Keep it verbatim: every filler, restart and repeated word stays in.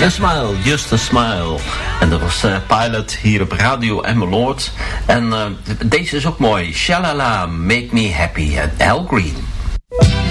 A Smile, Just a Smile. En dat was uh, Pilot hier op Radio Emmeloord. En uh, deze is ook mooi. Shalala, Make Me Happy. Al Green.